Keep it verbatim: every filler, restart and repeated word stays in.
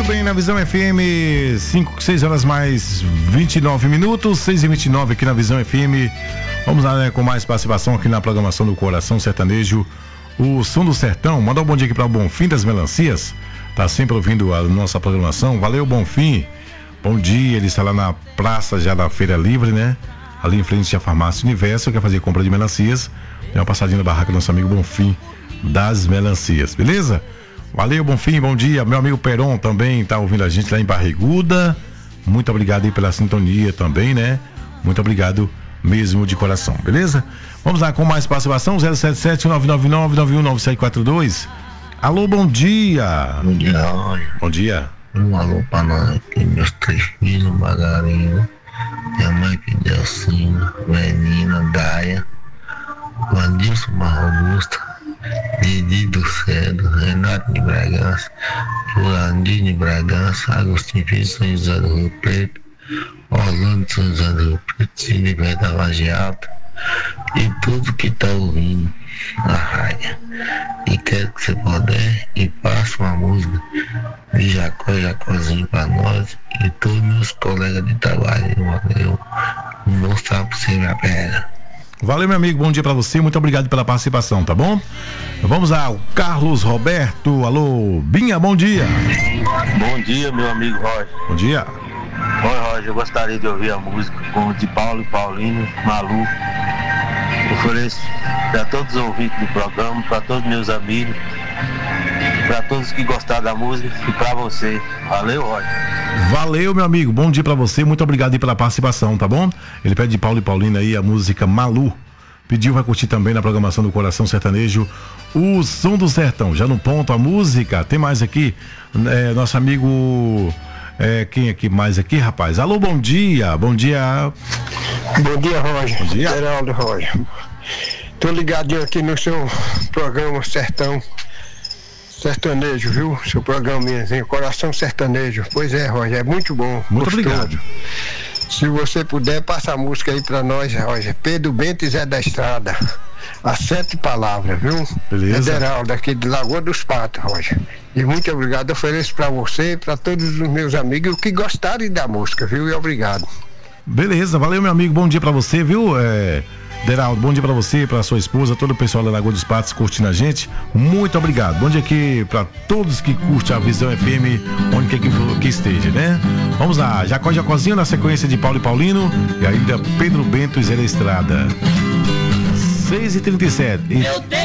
bem, na Visão F M, cinco, seis horas mais vinte e nove minutos, seis e vinte e nove aqui na Visão F M. Vamos lá, né, com mais participação aqui na programação do Coração Sertanejo, o Som do Sertão. Mandar um bom dia aqui para o Bonfim das Melancias, tá sempre ouvindo a nossa programação. Valeu, Bonfim. Bom dia, ele está lá na praça já da Feira Livre, né? Ali em frente à Farmácia Universo, quer fazer compra de melancias. Tem uma passadinha na barraca do nosso amigo Bonfim das Melancias, beleza? Valeu, Bonfim, bom dia. Meu amigo Peron também tá ouvindo a gente lá em Barriguda. Muito obrigado aí pela sintonia também, né? Muito obrigado mesmo de coração, beleza? Vamos lá com mais participação, zero sete sete, nove nove nove, nove um nove sete quatro dois. Alô, bom dia. Bom dia, Roger. Bom dia. Um alô pra nós aqui, meus três filhos, Margarina, minha mãe Pidelcina, Menina, Daia, Vandilson Marrobusta, Didi do Cedo, Renato de Bragança, Jurandir de Bragança, Agostinho Filho de São José do Rio Preto, Orlando de São José do Rio Preto, Silvio da Laje Alta e tudo que tá ouvindo na rádio. E quero que você puder e faça uma música de Jacó Jacózinho pra nós e todos meus colegas de trabalho. Eu não sabe pra você me pega. Valeu, meu amigo, bom dia pra você, muito obrigado pela participação, tá bom? Vamos lá, o Carlos Roberto, alô, Binha, bom dia. Bom dia, meu amigo Roger. Bom dia. Oi, Roger, eu gostaria de ouvir a música com de Paulo e Paulino, Malu. Ofereço para todos os ouvintes do programa, para todos meus amigos, para todos que gostaram da música e para você. Valeu, Roger. Valeu, meu amigo, bom dia pra você, muito obrigado aí pela participação, tá bom? Ele pede de Paulo e Paulina aí a música Malu. Pediu, vai curtir também na programação do Coração Sertanejo o Som do Sertão. Já no ponto a música, tem mais aqui, é, nosso amigo, é, quem aqui mais aqui, rapaz? Alô, bom dia, bom dia. Bom dia, Roger. Bom dia. Geraldo Roger. Tô ligadinho aqui no seu programa Sertão Sertanejo, viu? Seu programinha, Coração Sertanejo. Pois é, Roger, é muito bom. Muito gostoso. obrigado. Se você puder, passa a música aí pra nós, Roger. Pedro Bento e Zé da Estrada. As sete palavras, viu? Beleza. É Geraldo, aqui de Lagoa dos Patos, Roger. E muito obrigado, eu ofereço pra você e pra todos os meus amigos que gostarem da música, viu? E obrigado. Beleza, valeu, meu amigo, bom dia pra você, viu? É... Deraldo, bom dia pra você, pra sua esposa, todo o pessoal da Lagoa dos Patos curtindo a gente. Muito obrigado. Bom dia aqui pra todos que curtem a Visão F M, onde quer que, que esteja, né? Vamos lá, Jacó Jacózinho na sequência de Paulo e Paulino e ainda Pedro Bento e Zé da Estrada. seis e trinta e sete. E...